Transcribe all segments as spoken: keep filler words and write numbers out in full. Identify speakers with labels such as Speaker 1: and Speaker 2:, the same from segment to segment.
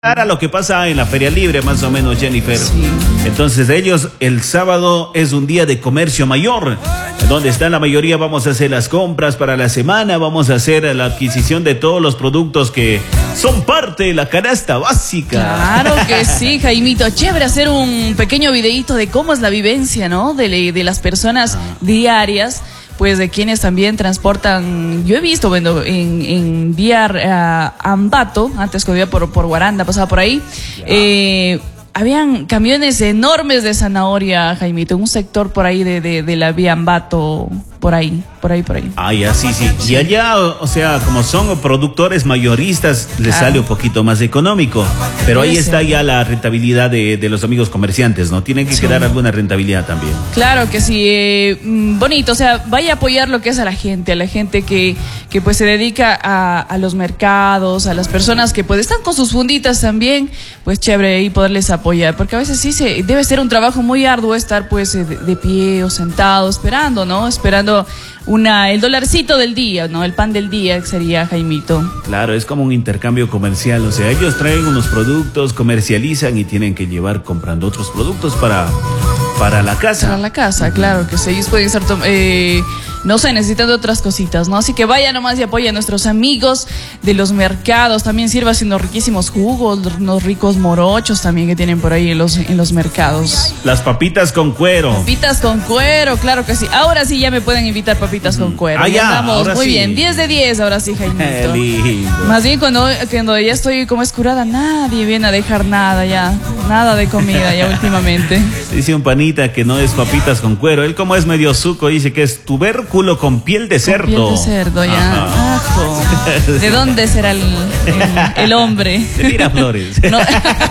Speaker 1: Para lo que pasa en la Feria Libre, más o menos, Jennifer.
Speaker 2: Sí.
Speaker 1: Entonces ellos, el sábado es un día de comercio mayor, donde están la mayoría. Vamos a hacer las compras para la semana, vamos a hacer la adquisición de todos los productos que son parte de la canasta básica.
Speaker 2: Claro que sí, Jaimito. Chévere hacer un pequeño videíto de cómo es la vivencia, ¿no? De, de las personas diarias, pues de quienes también transportan. Yo he visto, bueno, en, en vía uh, Ambato, antes que iba por, por Guaranda, pasaba por ahí, eh, habían camiones enormes de zanahoria, Jaimito, en un sector por ahí de, de, de la vía Ambato, por ahí, por ahí, por ahí.
Speaker 1: Ah, ya, sí, sí. Y allá, o sea, como son productores mayoristas, les
Speaker 2: Claro.
Speaker 1: sale un poquito más económico. Pero ahí
Speaker 2: Puede
Speaker 1: está
Speaker 2: ser.
Speaker 1: ya la rentabilidad de, de los amigos comerciantes, ¿no? Tienen que
Speaker 2: Sí.
Speaker 1: quedar alguna rentabilidad también.
Speaker 2: Claro que sí, eh, mm, bonito, o sea, vaya a apoyar lo que es a la gente, a la gente que, que pues se dedica a, a los mercados, a las personas que pues están con sus funditas también, pues chévere ahí poderles apoyar, porque a veces sí se debe ser un trabajo muy arduo estar pues de, de pie o sentado esperando, ¿no? Esperando una el dolarcito del día, ¿no? El pan del día que sería, Jaimito.
Speaker 1: Claro, es como un intercambio comercial, o sea, ellos traen unos productos, comercializan y tienen que llevar comprando otros productos para, para la casa.
Speaker 2: Para la casa, claro que sí, ellos pueden estar, tom- eh, no sé, necesitando otras cositas, ¿no? Así que vaya nomás y apoya a nuestros amigos de los mercados, también sirva haciendo riquísimos jugos, unos ricos morochos también que tienen por ahí en los, en los mercados.
Speaker 1: Las papitas con cuero.
Speaker 2: Papitas con cuero, claro que sí. Ahora sí ya me pueden invitar papitas con cuero.
Speaker 1: Ah, ya,
Speaker 2: andamos
Speaker 1: ahora
Speaker 2: muy
Speaker 1: sí.
Speaker 2: bien, diez de diez ahora sí,
Speaker 1: Qué
Speaker 2: Jaimito.
Speaker 1: lindo.
Speaker 2: Más bien cuando, cuando ya estoy como escurada, nadie viene a dejar nada ya, nada de comida ya últimamente.
Speaker 1: Dice un panita que no es papitas con cuero. Él como es medio suco, dice que es tubérculo con piel de cerdo.
Speaker 2: Piel de cerdo, ya.
Speaker 1: Ajá.
Speaker 2: Ajo. ¿De dónde será el, el, el hombre?
Speaker 1: De Miraflores.
Speaker 2: No,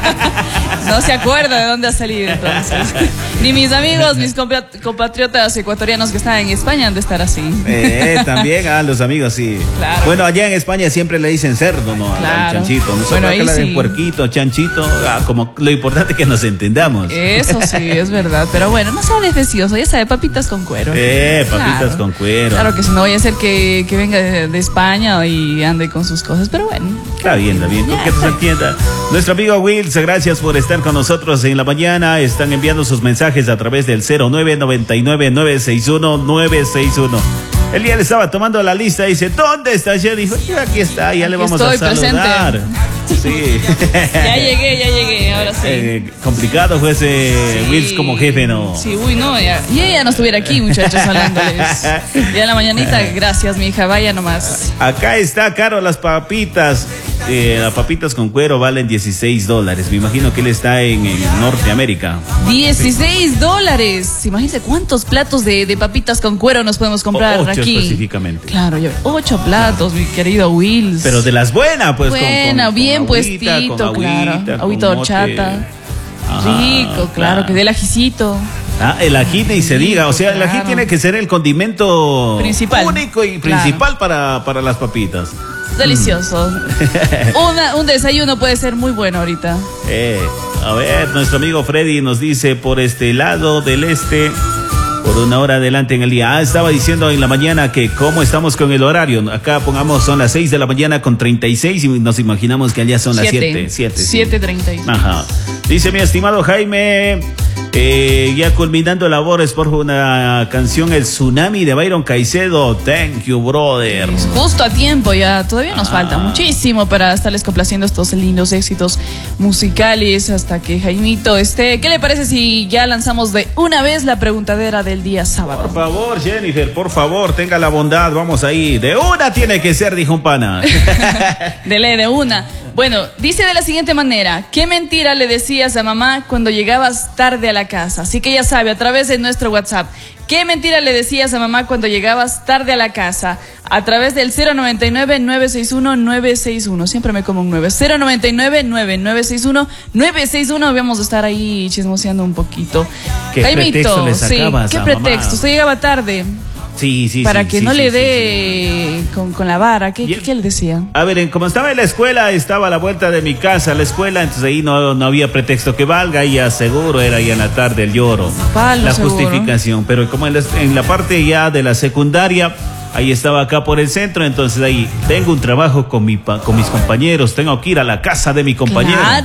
Speaker 2: no se acuerda de dónde ha salido entonces. Ni mis amigos, mis compa- compatriotas ecuatorianos que están en España han de estar así.
Speaker 1: Eh, también a los amigos, sí.
Speaker 2: Claro.
Speaker 1: Bueno, allá en España siempre le dicen cerdo, ¿no? Al
Speaker 2: Claro.
Speaker 1: chanchito. Nosotros
Speaker 2: Bueno,
Speaker 1: acá
Speaker 2: ahí
Speaker 1: le dicen
Speaker 2: sí.
Speaker 1: puerquito, chanchito. Ah, como lo importante es que nos entendamos.
Speaker 2: Eso sí, es verdad. Pero bueno, no sea defecioso, ya sabe, papitas con cuero.
Speaker 1: Eh, papitas
Speaker 2: Claro.
Speaker 1: con cuero.
Speaker 2: Claro que si no voy a hacer que, que venga de, de España y ande con sus cosas, pero bueno.
Speaker 1: Está bien, está bien, con que se entienda. Nuestro amigo Wills, gracias por estar con nosotros en la mañana. Están enviando sus mensajes a través del cero nueve noventa y nueve nueve seis uno nueve seis uno. Él ya le estaba tomando la lista y dice, ¿dónde está? Yo dijo, aquí está, ya le
Speaker 2: Aquí
Speaker 1: vamos a
Speaker 2: estoy
Speaker 1: saludar. Sí.
Speaker 2: Ya llegué, ya llegué, ahora sí.
Speaker 1: Eh, complicado fue ese
Speaker 2: Sí.
Speaker 1: Wills como jefe, ¿no?
Speaker 2: Sí, uy, no, ya, y ella no estuviera aquí, muchachos, hablándoles. Ya en la mañanita, gracias, mi hija, vaya nomás.
Speaker 1: Acá está caro las papitas. Eh, las papitas con cuero valen dieciséis dólares. Me imagino que él está en, en Norteamérica.
Speaker 2: dieciséis dólares. Imagínense cuántos platos de, de papitas con cuero nos podemos comprar
Speaker 1: O- ocho
Speaker 2: aquí.
Speaker 1: específicamente.
Speaker 2: Claro, yo, ocho platos, mi querido Wills.
Speaker 1: Pero de las buenas, pues. con-
Speaker 2: Buena,
Speaker 1: con,
Speaker 2: bien
Speaker 1: con agüita,
Speaker 2: puestito,
Speaker 1: con
Speaker 2: claro.
Speaker 1: agüita, con
Speaker 2: Agüita
Speaker 1: mote.
Speaker 2: horchata.
Speaker 1: Ah,
Speaker 2: Rico, claro, que del ajicito.
Speaker 1: Ah, el ají ni se diga, o sea, el ají
Speaker 2: Claro.
Speaker 1: tiene que ser el condimento
Speaker 2: Principal.
Speaker 1: único y
Speaker 2: Claro.
Speaker 1: principal para, para las papitas.
Speaker 2: Delicioso. Una, un desayuno puede ser muy bueno ahorita.
Speaker 1: Eh, a ver, nuestro amigo Freddy nos dice por este lado del este, por una hora adelante en el día. Ah, estaba diciendo en la mañana que cómo estamos con el horario. Acá pongamos son las seis de la mañana con treinta y seis y nos imaginamos que allá son las siete. siete, sí.
Speaker 2: siete treinta y seis.
Speaker 1: Ajá. Dice mi estimado Jaime, eh, ya culminando labores por una canción El Tsunami de Byron Caicedo. Thank you, brother.
Speaker 2: Justo a tiempo ya, todavía nos
Speaker 1: Ah.
Speaker 2: falta muchísimo para estarles complaciendo estos lindos éxitos musicales hasta que Jaimito esté. ¿Qué le parece si ya lanzamos de una vez la preguntadera del día sábado?
Speaker 1: Por favor, Jennifer, por favor, tenga la bondad, vamos ahí. De una tiene que ser, dijo un pana.
Speaker 2: Dele de una. Bueno, dice de la siguiente manera: ¿qué mentira le decías a mamá cuando llegabas tarde a la casa? Así que ya sabe, a través de nuestro WhatsApp, ¿qué mentira le decías a mamá cuando llegabas tarde a la casa? A través del cero noventa y nueve nueve seis uno nueve seis uno. Siempre me como un nueve. cero noventa y nueve nueve nueve seis uno nueve seis uno. Vamos a estar ahí chismoseando un poquito.
Speaker 1: ¿Qué pretexto le
Speaker 2: sí,
Speaker 1: sacabas
Speaker 2: ¿qué
Speaker 1: a
Speaker 2: pretexto?
Speaker 1: mamá?
Speaker 2: Usted llegaba tarde
Speaker 1: Sí, sí,
Speaker 2: para
Speaker 1: sí,
Speaker 2: que
Speaker 1: sí,
Speaker 2: no
Speaker 1: sí,
Speaker 2: le
Speaker 1: sí,
Speaker 2: dé Con, con la vara. ¿Qué,
Speaker 1: Y-
Speaker 2: qué, qué le decía?
Speaker 1: A ver, en- como estaba en la escuela, estaba a la vuelta de mi casa, la escuela, entonces ahí no, no había pretexto que valga, y ya seguro era ya en la tarde el lloro,
Speaker 2: Palo,
Speaker 1: la
Speaker 2: seguro.
Speaker 1: justificación. Pero como en la, en la parte ya de la secundaria, ahí estaba acá por el centro, entonces ahí tengo un trabajo con, mi, pa- con mis compañeros, tengo que ir a la casa de mi compañero.
Speaker 2: Claro.